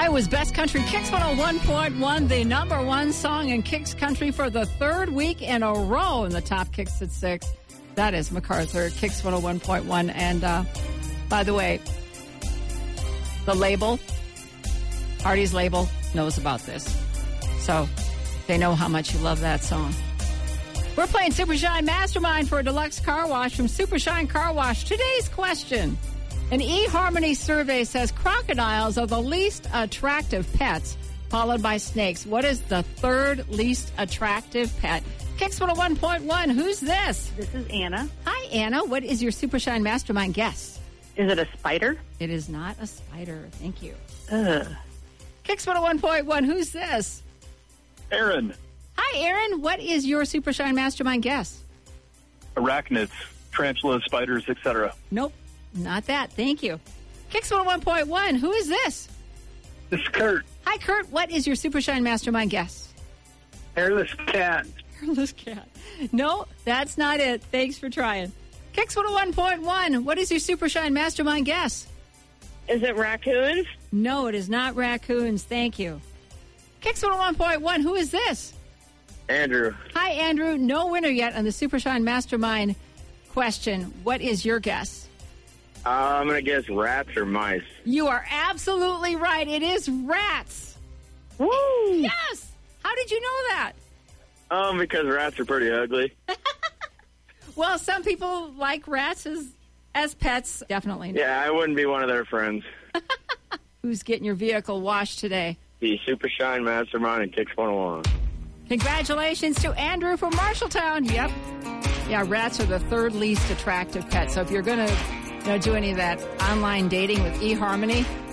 Iowa's Best Country, Kicks 101.1, the number one song in Kicks Country for the third week in a row in the top Kicks at 6. That is MacArthur, Kicks 101.1. And by the way, the label, Artie's label, knows about this. So they know how much you love that song. We're playing Super Shine Mastermind for a deluxe car wash from Super Shine Car Wash. Today's question. An eHarmony survey says crocodiles are the least attractive pets, followed by snakes. What is the third least attractive pet? Kicks 101.1, who's this? This is Anna. Hi, Anna. What is your Super Shine Mastermind guess? Is it a spider? It is not a spider. Thank you. Ugh. Kicks 101.1, who's this? Aaron. Hi, Aaron. What is your Super Shine Mastermind guess? Arachnids, tarantulas, spiders, etc. Nope, not that. Thank you. Kicks 101.1, who is this? This is Kurt. Hi, Kurt. What is your Super Shine Mastermind guess? Hairless cat. Hairless cat. No, that's not it. Thanks for trying. Kicks 101.1, what is your Super Shine Mastermind guess? Is it raccoons? No, it is not raccoons. Thank you. Kicks 101.1, who is this? Andrew. Hi, Andrew. No winner yet on the Super Shine Mastermind question. What is your guess? I'm going to guess rats or mice. You are absolutely right. It is rats. Woo! Yes! How did you know that? Because rats are pretty ugly. Well, some people like rats as pets. Definitely not. Yeah, I wouldn't be one of their friends. Who's getting your vehicle washed today? The Super Shine Mastermind and Kicks 101. Congratulations to Andrew from Marshalltown. Yep. Yeah, rats are the third least attractive pet. So if you're going to do any of that online dating with eHarmony,